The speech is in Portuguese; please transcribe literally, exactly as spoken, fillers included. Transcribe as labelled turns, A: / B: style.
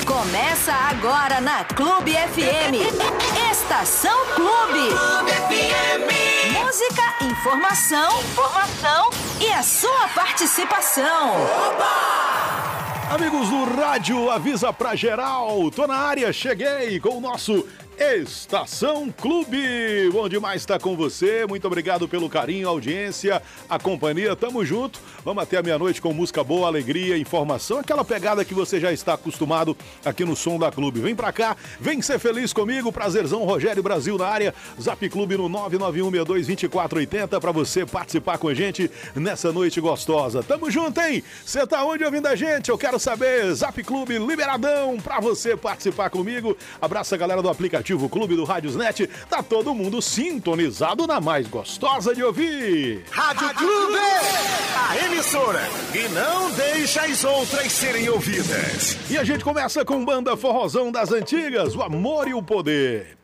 A: Começa agora na Clube F M. Estação Clube. Clube F M. Música, informação, informação e a sua participação.
B: Oba! Amigos do rádio, avisa pra geral. Tô na área, cheguei com o nosso Estação Clube. Bom demais estar com você. Muito obrigado pelo carinho, a audiência, a companhia. Tamo junto. Vamos até a meia-noite com música boa, alegria, informação. Aquela pegada que você já está acostumado aqui no Som da Clube. Vem pra cá, vem ser feliz comigo. Prazerzão, Rogério Brasil na área. Zap Clube no nove nove um seis dois dois quatro oito zero pra você participar com a gente nessa noite gostosa. Tamo junto, hein? Você tá onde ouvindo a gente? Eu quero saber. Zap Clube liberadão pra você participar comigo. Abraço a galera do aplicativo o Clube do Rádiosnet, tá todo mundo sintonizado na mais gostosa de ouvir.
C: Rádio Clube, a emissora que não deixa as outras serem ouvidas.
B: E a gente começa com banda forrozão das antigas, o Amor e o Poder.